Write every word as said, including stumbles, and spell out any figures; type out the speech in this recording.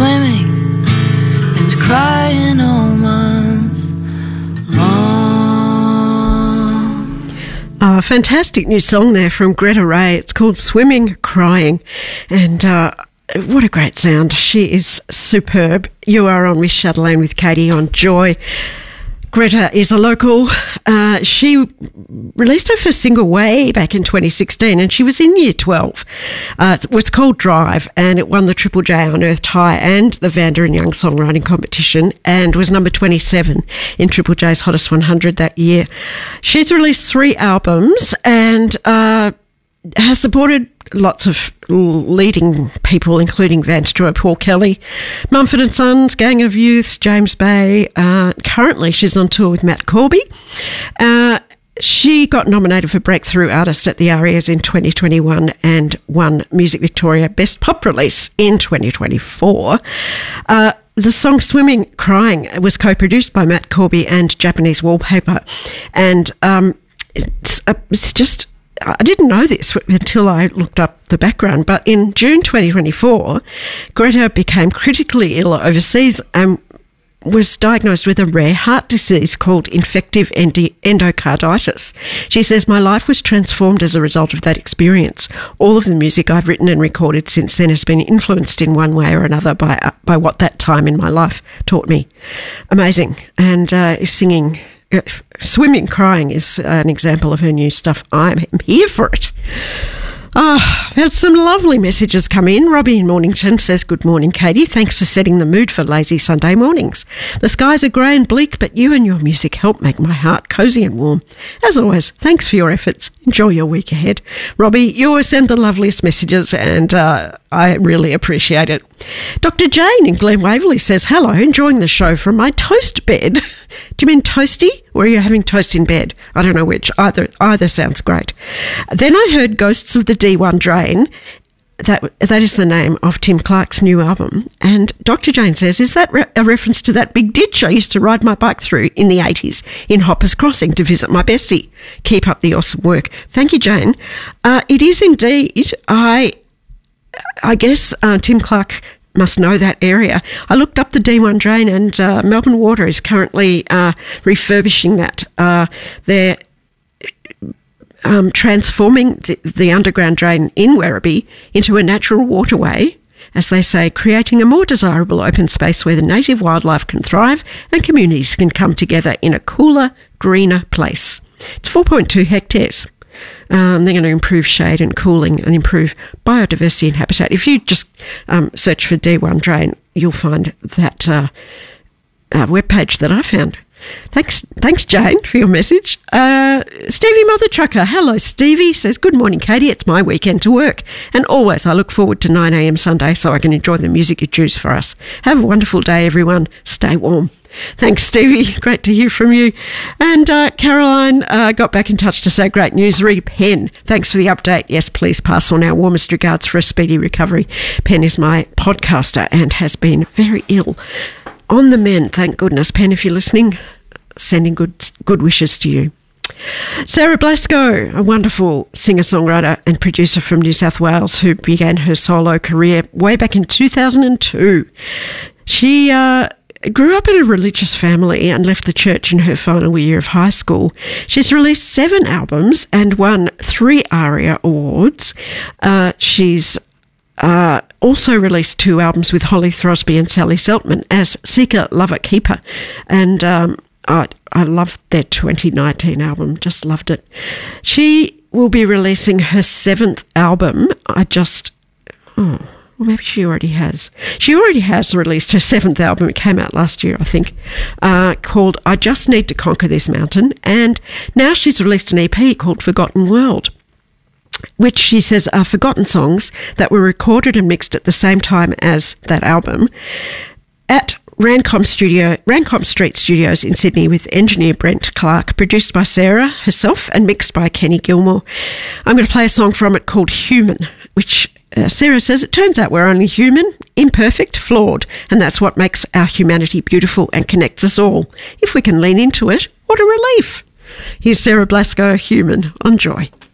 swimming and crying all month long. Oh, a fantastic new song there from Greta Ray. It's called Swimming, Crying. And uh, what a great sound. She is superb. You are on Miss Chatelaine with Katie on Joy. Greta is a local. Uh, she released her first single way back in twenty sixteen, and she was in year twelve. Uh, it was called Drive, and it won the Triple J Unearthed High and the Vanda and Young Songwriting Competition, and was number twenty-seven in Triple J's Hottest one hundred that year. She's released three albums and uh, has supported lots of leading people, including Vance Joy, Paul Kelly, Mumford and Sons, Gang of Youths, James Bay. Uh, currently, she's on tour with Matt Corby. Uh, she got nominated for Breakthrough Artist at the A R I As in twenty twenty-one and won Music Victoria Best Pop Release in twenty twenty-four. Uh, the song Swimming, Crying was co-produced by Matt Corby and Japanese Wallpaper. And um, it's, uh, it's just... I didn't know this until I looked up the background, but in June twenty twenty-four, Greta became critically ill overseas and was diagnosed with a rare heart disease called infective endi- endocarditis. She says, "My life was transformed as a result of that experience. All of the music I've written and recorded since then has been influenced in one way or another by uh, by what that time in my life taught me." Amazing. And uh, singing... Swimming, Crying is an example of her new stuff. I'm here for it. Oh, I've had some lovely messages come in. Robbie in Mornington says, "Good morning, Katie. Thanks for setting the mood for lazy Sunday mornings. The skies are grey and bleak, but you and your music help make my heart cosy and warm. As always, thanks for your efforts. Enjoy your week ahead." Robbie, you always send the loveliest messages, and uh, I really appreciate it. Doctor Jane in Glen Waverley says, "Hello, enjoying the show from my toast bed." Do you mean toasty, or are you having toast in bed? I don't know which. Either either sounds great. Then I heard Ghosts of the D one Drain. That that is the name of Tim Clark's new album. And Doctor Jane says, "Is that re- a reference to that big ditch I used to ride my bike through in the eighties in Hoppers Crossing to visit my bestie? Keep up the awesome work." Thank you, Jane. Uh, it is indeed. I I guess uh, Tim Clark must know that area. I looked up the D one Drain, and uh, Melbourne Water is currently uh, refurbishing that. Uh, they're um, transforming the, the underground drain in Werribee into a natural waterway, as they say, creating a more desirable open space where the native wildlife can thrive and communities can come together in a cooler, greener place. It's four point two hectares. Um, they're going to improve shade and cooling and improve biodiversity and habitat. If you just um, search for D one Drain, you'll find that uh, uh, webpage that I found. Thanks, thanks, Jane, for your message. Uh, Stevie Mother Trucker, hello, Stevie, says, "Good morning, Katie. It's my weekend to work, and always I look forward to nine a.m. Sunday so I can enjoy the music you choose for us. Have a wonderful day, everyone. Stay warm." Thanks, Stevie. Great to hear from you. And uh, Caroline uh, got back in touch to say, "Great news, re Pen. Thanks for the update. Yes, please pass on our warmest regards for a speedy recovery. Pen is my podcaster and has been very ill. On the mend, thank goodness. Pen, if you're listening, sending good good wishes to you." Sarah Blasco, a wonderful singer-songwriter and producer from New South Wales who began her solo career way back in two thousand two. She uh, grew up in a religious family and left the church in her final year of high school. She's released seven albums and won three ARIA awards. Uh, she's Uh, also released two albums with Holly Throsby and Sally Seltman as Seeker, Lover, Keeper. And um, I, I loved their twenty nineteen album, just loved it. She will be releasing her seventh album. I just, oh, well, maybe she already has. She already has released her seventh album. It came out last year, I think, uh, called I Just Need to Conquer This Mountain. And now she's released an E P called Forgotten World, which she says are forgotten songs that were recorded and mixed at the same time as that album at Rancom Studio, Rancom Street Studios in Sydney with engineer Brent Clark, produced by Sarah herself and mixed by Kenny Gilmore. I'm going to play a song from it called Human, which uh, Sarah says, "It turns out we're only human, imperfect, flawed, and that's what makes our humanity beautiful and connects us all. If we can lean into it, what a relief." Here's Sarah Blasco, Human, on Joy.